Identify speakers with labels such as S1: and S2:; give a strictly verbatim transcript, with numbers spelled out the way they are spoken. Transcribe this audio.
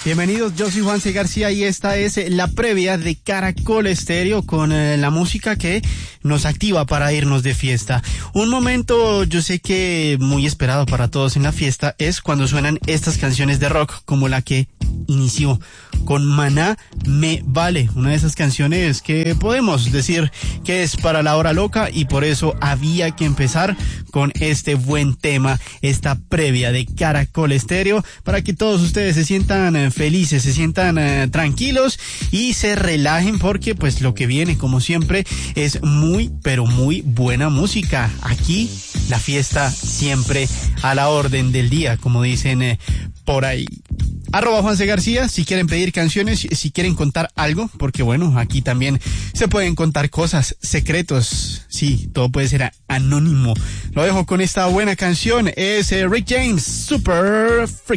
S1: Bienvenidos, yo soy Juan C. García y esta es la previa de Caracol Estéreo con eh, la música que nos activa para irnos de fiesta. Un momento, yo sé que muy esperado para todos en la fiesta, es cuando suenan estas canciones de rock, como la que inició con Maná, Me Vale, una de esas canciones que podemos decir que es para la hora loca y por eso había que empezar con este buen tema, esta previa de Caracol Estéreo, para que todos ustedes se sientan eh, felices, se sientan eh, tranquilos y se relajen porque pues lo que viene, como siempre, es muy pero muy buena música. Aquí la fiesta siempre a la orden del día, como dicen eh, por ahí. Arroba Juan C. García, si quieren pedir canciones, si quieren contar algo, porque bueno, aquí también se pueden contar cosas, secretos, sí, todo puede ser anónimo. Lo dejo con esta buena canción, es eh, Rick James, Super Freak.